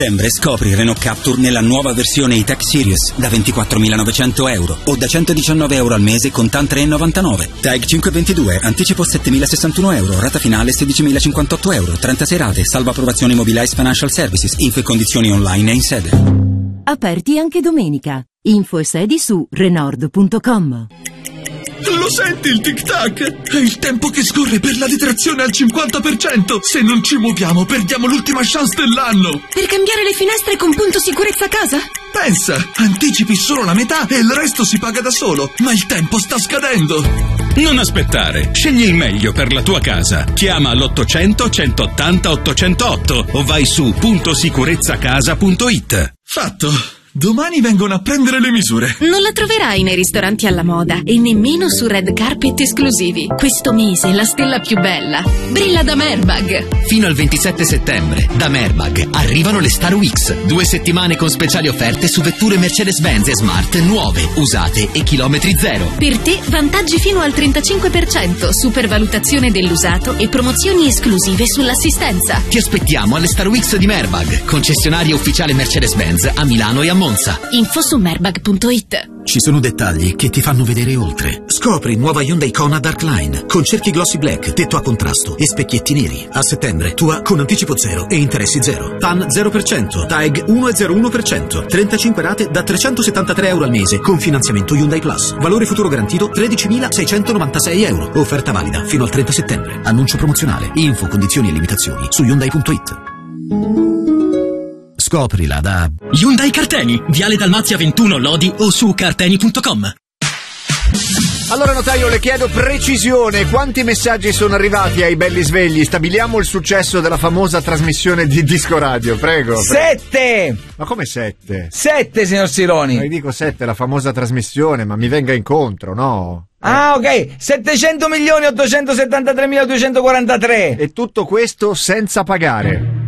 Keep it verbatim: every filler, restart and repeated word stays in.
Settembre scopri Renault Captur nella nuova versione E-Tech Series da ventiquattromilanovecento euro o da centodiciannove euro al mese con TAN tre virgola novantanove. TAG cinquecentoventidue, anticipo settemilasessantuno euro, rata finale sedicimilacinquantotto euro, trentasei rate, salva approvazione Mobilize Financial Services, info e condizioni online e in sede. Aperti anche domenica. Info e sedi su renord punto com. Lo senti il tic-tac? È il tempo che scorre per la detrazione al cinquanta per cento. Se non ci muoviamo, perdiamo l'ultima chance dell'anno. Per cambiare le finestre con Punto Sicurezza Casa? Pensa, anticipi solo la metà e il resto si paga da solo. Ma il tempo sta scadendo. Non aspettare. Scegli il meglio per la tua casa. Chiama l'ottocento centottanta ottocentotto o vai su punto sicurezza casa punto it. Fatto. Domani vengono a prendere le misure. Non la troverai nei ristoranti alla moda e nemmeno su red carpet esclusivi. Questo mese la stella più bella brilla da Merbag. Fino al ventisette settembre, da Merbag, arrivano le Star Weeks. Due settimane con speciali offerte su vetture Mercedes-Benz e Smart nuove, usate e chilometri zero. Per te vantaggi fino al trentacinque per cento, supervalutazione dell'usato e promozioni esclusive sull'assistenza. Ti aspettiamo alle Star Weeks di Merbag, concessionaria ufficiale Mercedes-Benz a Milano e a Monza. Info su merbag punto it. Ci sono dettagli che ti fanno vedere oltre. Scopri nuova Hyundai Kona Dark Line con cerchi glossy black, tetto a contrasto e specchietti neri. A settembre tua con anticipo zero e interessi zero. TAN zero per cento, TAEG uno virgola zero uno per cento, trentacinque rate da trecentosettantatré euro al mese con finanziamento Hyundai Plus. Valore futuro garantito tredicimilaseicentonovantasei euro. Offerta valida fino al trenta settembre. Annuncio promozionale. Info, condizioni e limitazioni su hyundai punto it. Scoprila da Hyundai Carteni, Viale Dalmazia ventuno Lodi o su carteni punto com. Allora notaio, le chiedo precisione, quanti messaggi sono arrivati ai belli svegli? Stabiliamo il successo della famosa trasmissione di Disco Radio, prego. prego. Sette! Ma come sette? Sette, signor Sironi. Ma io dico sette, la famosa trasmissione, ma mi venga incontro, no? Ah, ok, settecento milioni ottocentosettantatremiladuecentoquarantatré. E tutto questo senza pagare.